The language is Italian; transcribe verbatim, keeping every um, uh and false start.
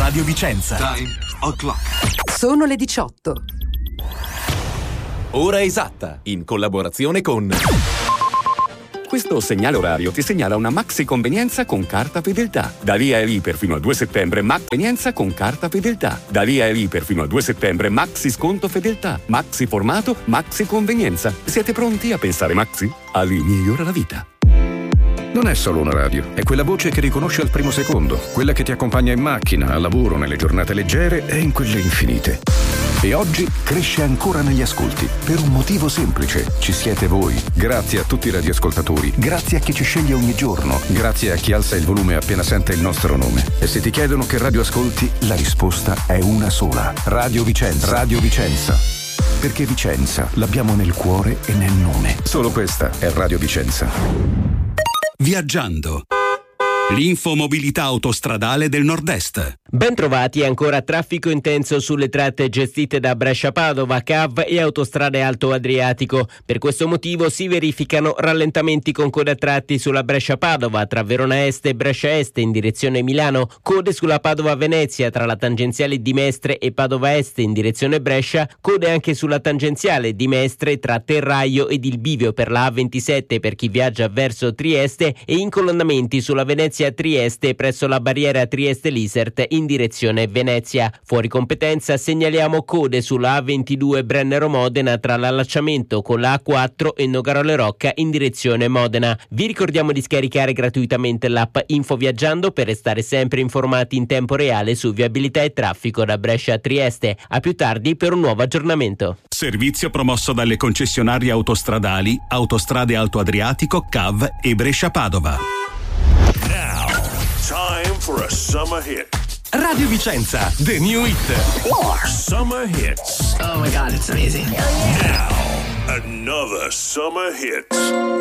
Radio Vicenza. Time o'clock. Sono le diciotto. Ora esatta, in collaborazione con... Questo segnale orario ti segnala una maxi convenienza con carta fedeltà. Da lì a lì per fino al due settembre, maxi convenienza con carta fedeltà. Da lì a lì per fino al due settembre, maxi sconto fedeltà. Maxi formato, maxi convenienza. Siete pronti a pensare maxi? Ali migliora la vita. Non è solo una radio, è quella voce che riconosce al primo secondo, quella che ti accompagna in macchina, al lavoro, nelle giornate leggere e in quelle infinite. E oggi cresce ancora negli ascolti, per un motivo semplice. Ci siete voi. Grazie a tutti i radioascoltatori, grazie a chi ci sceglie ogni giorno, grazie a chi alza il volume appena sente il nostro nome. E se ti chiedono che radio ascolti, la risposta è una sola. Radio Vicenza. Radio Vicenza. Perché Vicenza l'abbiamo nel cuore e nel nome. Solo questa è Radio Vicenza. Viaggiando. L'infomobilità autostradale del Nord-Est. Bentrovati, ancora traffico intenso sulle tratte gestite da Brescia-Padova, C A V e Autostrade Alto Adriatico. Per questo motivo si verificano rallentamenti con code a tratti sulla Brescia-Padova tra Verona Est e Brescia Est in direzione Milano, code sulla Padova-Venezia tra la tangenziale di Mestre e Padova Est in direzione Brescia, code anche sulla tangenziale di Mestre tra Terraio ed il bivio per la A ventisette per chi viaggia verso Trieste e incolonnamenti sulla Venezia-Trieste presso la barriera Trieste-Lisert in direzione Venezia. Fuori competenza segnaliamo code sulla A ventidue Brennero-Modena tra l'allacciamento con la A quattro e Nogarole Rocca in direzione Modena. Vi ricordiamo di scaricare gratuitamente l'app Info Viaggiando per restare sempre informati in tempo reale su viabilità e traffico da Brescia a Trieste. A più tardi per un nuovo aggiornamento. Servizio promosso dalle concessionarie autostradali Autostrade Alto Adriatico, C A V e Brescia-Padova. Now, time for a summer hit. Radio Vicenza, the new hit. More summer hits. Oh my God, it's amazing. Now, another summer hit.